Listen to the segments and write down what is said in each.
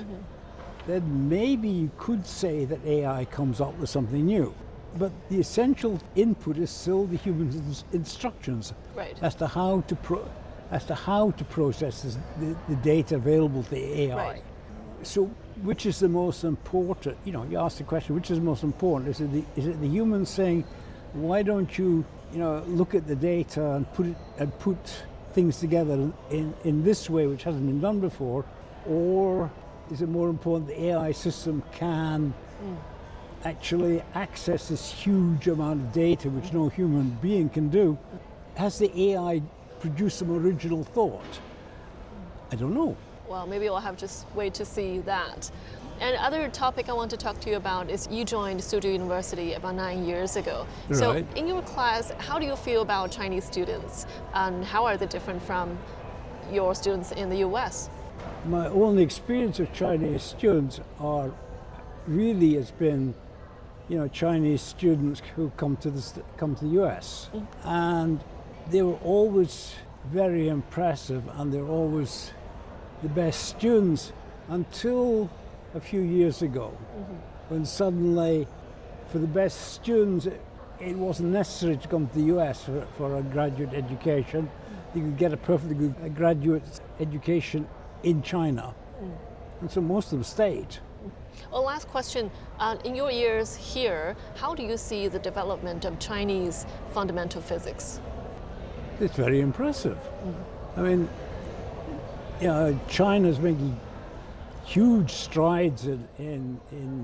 then maybe you could say that AI comes up with something new. But the essential input is still the human instructions as to how to process the data available to the AI. Right. So, which is the most important? You know, you ask the question, which is the most important? Is it the human saying, why don't you, look at the data and put things together in this way, which hasn't been done before, or is it more important the AI system can actually access this huge amount of data which no human being can do? Has the AI produced some original thought? I don't know. Well, maybe we'll have to wait to see that. And other topic I want to talk to you about is you joined Suzhou University about 9 years ago. Right. So in your class, how do you feel about Chinese students and how are they different from your students in the US? My only experience of Chinese students has been, Chinese students who come to the US, and they were always very impressive, and they're always the best students until a few years ago, when suddenly, for the best students, it wasn't necessary to come to the US for a graduate education. You could get a perfectly good graduate education in China. And so most of them stayed. Well, last question. In your years here, how do you see the development of Chinese fundamental physics? It's very impressive. I mean, China's making huge strides in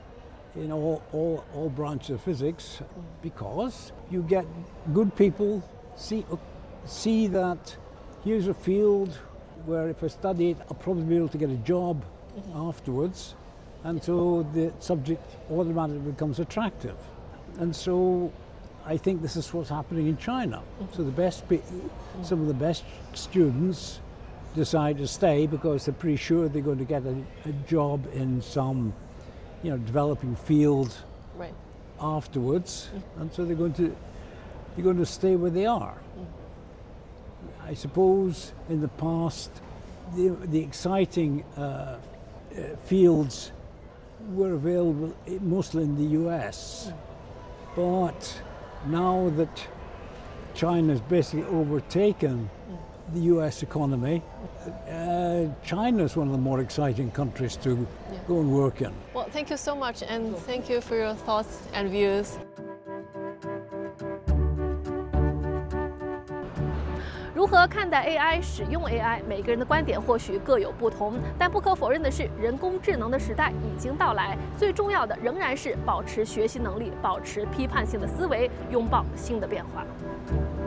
all branches of physics, because you get good people see that here's a field where if I study it, I'll probably be able to get a job afterwards, and so the subject automatically becomes attractive. And so I think this is what's happening in China. So some of the best students decide to stay because they're pretty sure they're going to get a job in some, developing field afterwards, and so they're going to stay where they are. I suppose in the past, the exciting fields were available mostly in the US, but now that China's basically overtaken the US economy, China is one of the more exciting countries to go and work in. Well, thank you so much, and thank you for your thoughts and views. 如何看待 AI、使用 AI， 每个人的观点或许各有不同，但不可否认的是，人工智能的时代已经到来。最重要的仍然是保持学习能力，保持批判性的思维，拥抱新的变化。